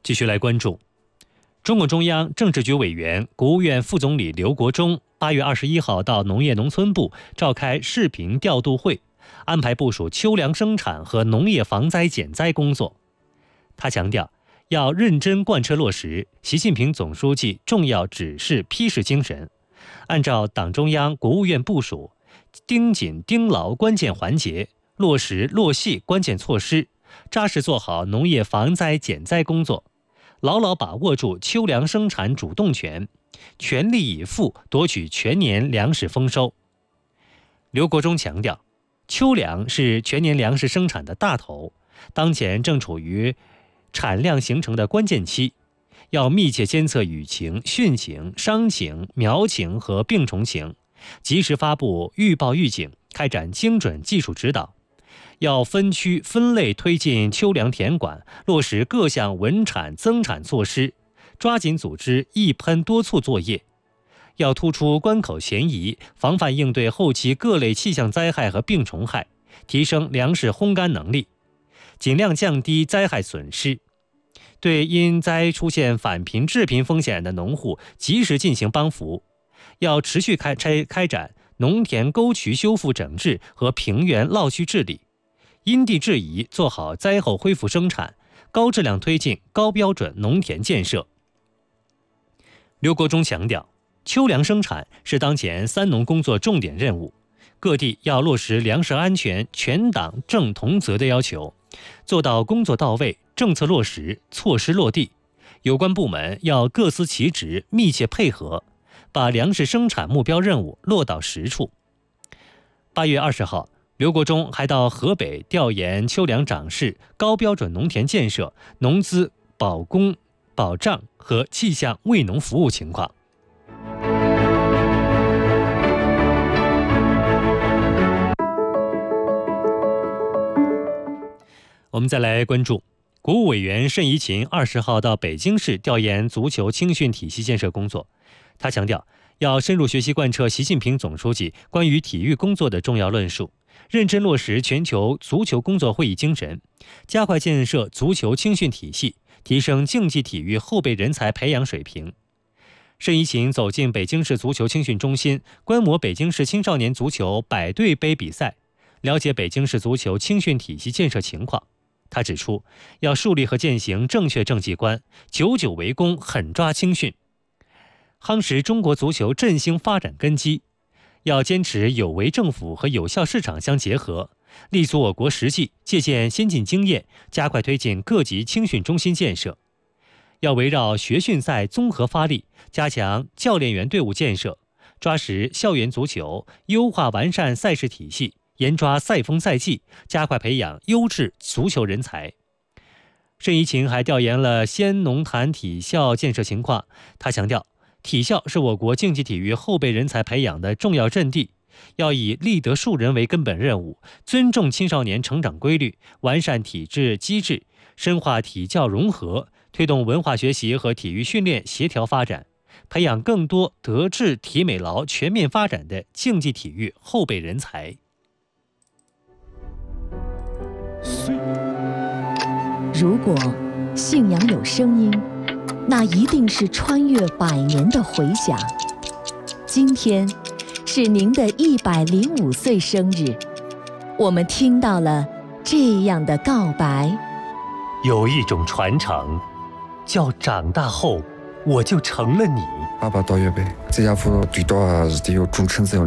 继续来关注，中共中央政治局委员、国务院副总理刘国中8月21号到农业农村部召开视频调度会，安排部署秋粮生产和农业防灾减灾工作。他强调，要认真贯彻落实习近平总书记重要指示批示精神，按照党中央、国务院部署，盯紧盯牢关键环节，落实落细关键措施，扎实做好农业防灾减灾工作，牢牢把握住秋粮生产主动权，全力以赴夺取全年粮食丰收。刘国中强调，秋粮是全年粮食生产的大头，当前正处于产量形成的关键期，要密切监测雨情、汛情、伤情、苗情和病虫情，及时发布预报预警，开展精准技术指导。要分区分类推进秋粮田管，落实各项稳产增产措施，抓紧组织一喷多促作业。要突出关口嫌疑，防范应对后期各类气象灾害和病虫害，提升粮食烘干能力，尽量降低灾害损失。对因灾出现返贫致贫风险的农户及时进行帮扶。要持续开展农田沟渠修复整治和平原涝区治理，因地制宜做好灾后恢复生产，高质量推进高标准农田建设。刘国中强调，秋粮生产是当前三农工作重点任务，各地要落实粮食安全全党正同责的要求，做到工作到位、政策落实、措施落地。有关部门要各司其职，密切配合，把粮食生产目标任务落到实处。8月20号，刘国中还到河北调研秋粮长势、高标准农田建设、农资保供保障和气象为农服务情况。我们再来关注，国务委员盛一勤20号到北京市调研足球青训体系建设工作。他强调，要深入学习贯彻习近平总书记关于体育工作的重要论述，认真落实全球足球工作会议精神，加快建设足球青训体系，提升竞技体育后备人才培养水平。盛一勤走进北京市足球青训中心，观摩北京市青少年足球百队杯比赛，了解北京市足球青训体系建设情况。他指出，要树立和践行正确政绩观，久久为功，狠抓青训，夯实中国足球振兴发展根基。要坚持有为政府和有效市场相结合，立足我国实际，借鉴先进经验，加快推进各级青训中心建设。要围绕学训赛综合发力，加强教练员队伍建设，抓实校园足球，优化完善赛事体系，严抓赛风赛季，加快培养优质足球人才。盛一勤还调研了先农坛体校建设情况。他强调，体校是我国竞技体育后备人才培养的重要阵地，要以立德树人为根本任务，尊重青少年成长规律，完善体制机制，深化体教融合，推动文化学习和体育训练协调发展，培养更多德智体美劳全面发展的竞技体育后备人才。 如果信仰有声音，那一定是穿越100年的回响。今天是您的105岁生日，我们听到了这样的告白： 有一种传承，叫长大后我就成了你。 爸爸到月呗，这家伙最多是得有主持人